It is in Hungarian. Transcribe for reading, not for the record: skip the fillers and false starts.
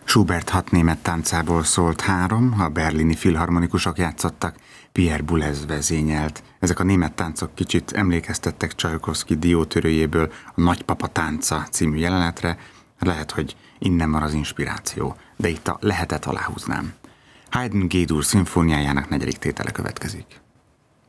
Schubert 6 német táncából szólt 3, a berlini filharmonikusok játszottak, Pierre Boulez vezényelt. Ezek a német táncok kicsit emlékeztettek Csajkovszky diótörőjéből a Nagypapa tánca című jelenetre, lehet, hogy innen van az inspiráció, de itt a lehetet aláhúznám. Haydn G-dur szimfóniájának 4. tétele következik.